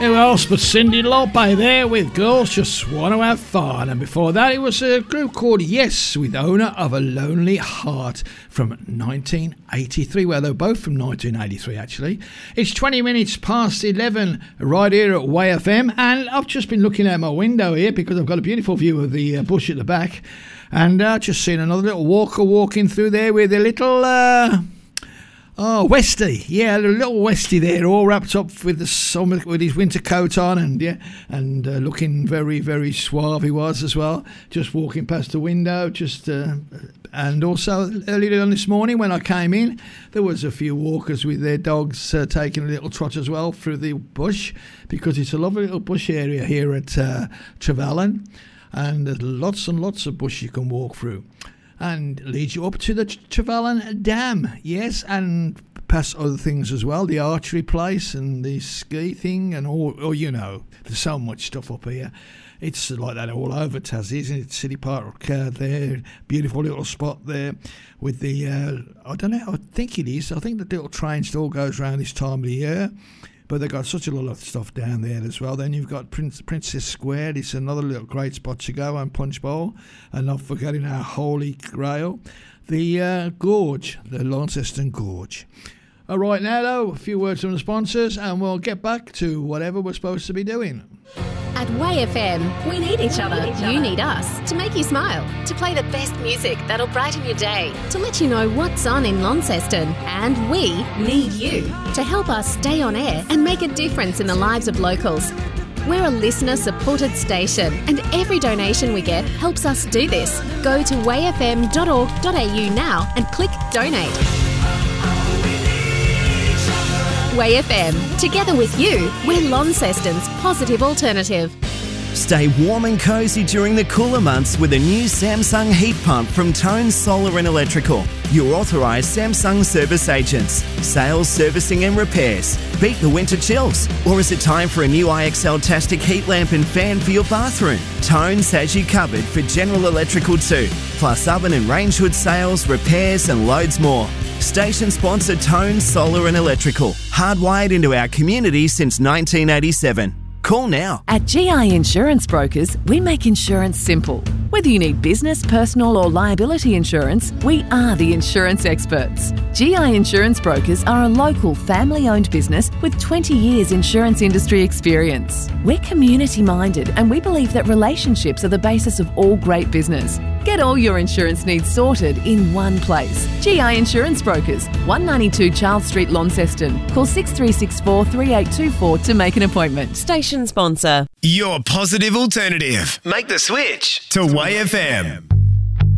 Who else but Cyndi Lauper there with Girls Just Want to Have Fun. And before that it was a group called Yes with Owner of a Lonely Heart from 1983. Well, they're both from 1983 actually. It's 20 minutes past 11 right here at Way FM, and I've just been looking out my window here because I've got a beautiful view of the bush at the back, and just seen another little walker walking through there with a little... Westy, yeah, the little Westy there, all wrapped up with the summer, with his winter coat on, and looking very, very suave he was as well. Just walking past the window, and also earlier on this morning when I came in, there was a few walkers with their dogs taking a little trot as well through the bush, because it's a lovely little bush area here at Trevelyan, and there's lots and lots of bush you can walk through. And leads you up to the Trevelyan Dam, yes, and past other things as well, the archery place and the ski thing and all, you know, there's so much stuff up here. It's like that all over Tassie, isn't it? City Park there, beautiful little spot there with the, I don't know, I think it is, I think the little train still goes around this time of the year. But they've got such a lot of stuff down there as well. Then you've got Princess Square. It's another little great spot to go, and Punch Bowl. And not forgetting our holy grail, the Gorge, the Launceston Gorge. All right, now, though, a few words from the sponsors, and we'll get back to whatever we're supposed to be doing. At Way FM, we need each other. You need us to make you smile, to play the best music that'll brighten your day, to let you know what's on in Launceston. And we need you to help us stay on air and make a difference in the lives of locals. We're a listener-supported station, and every donation we get helps us do this. Go to wayfm.org.au now and click Donate. Way FM. Together with you, we're Launceston's positive alternative. Stay warm and cosy during the cooler months with a new Samsung heat pump from Tone Solar and Electrical. Your authorised Samsung service agents. Sales, servicing and repairs. Beat the winter chills. Or is it time for a new IXL-tastic heat lamp and fan for your bathroom? Tones has you covered for general electrical too. Plus oven and range hood sales, repairs and loads more. Station sponsor Tone Solar and Electrical. Hardwired into our community since 1987. Call now. At GI Insurance Brokers, we make insurance simple. Whether you need business, personal or liability insurance, we are the insurance experts. GI Insurance Brokers are a local family-owned business with 20 years insurance industry experience. We're community-minded and we believe that relationships are the basis of all great business. Get all your insurance needs sorted in one place. GI Insurance Brokers, 192 Charles Street, Launceston. Call 6364 3824 to make an appointment. Station sponsor. Your positive alternative. Make the switch to Way FM.